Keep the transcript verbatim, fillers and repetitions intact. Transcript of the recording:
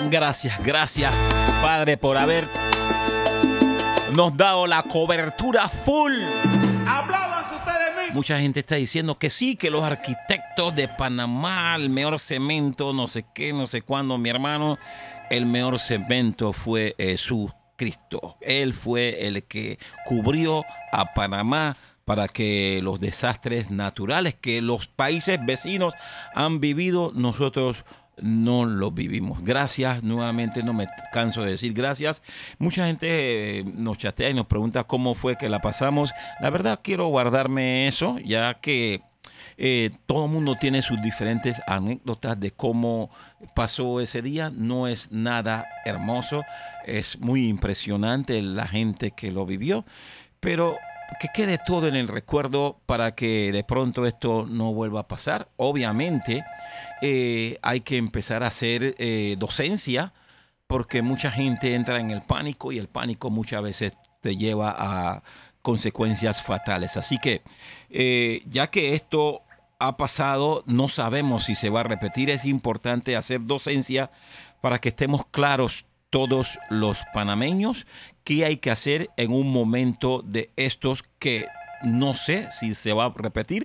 Gracias, gracias, Padre, por haber nos dado la cobertura full. Apláudanse ustedes mismos. Mucha gente está diciendo que sí, que los arquitectos de Panamá, el mejor cemento, no sé qué, no sé cuándo. Mi hermano, el mejor cemento fue Jesucristo. Él fue el que cubrió a Panamá para que los desastres naturales que los países vecinos han vivido, nosotros no los vivimos. Gracias, nuevamente no me canso de decir gracias. Mucha gente eh, nos chatea y nos pregunta cómo fue que la pasamos. La verdad quiero guardarme eso, ya que eh, todo el mundo tiene sus diferentes anécdotas de cómo pasó ese día. No es nada hermoso, es muy impresionante la gente que lo vivió, pero que quede todo en el recuerdo para que de pronto esto no vuelva a pasar. Obviamente eh, hay que empezar a hacer eh, docencia, porque mucha gente entra en el pánico y el pánico muchas veces te lleva a consecuencias fatales. Así que eh, ya que esto ha pasado, no sabemos si se va a repetir. Es importante hacer docencia para que estemos claros todos los panameños qué hay que hacer en un momento de estos que no sé si se va a repetir,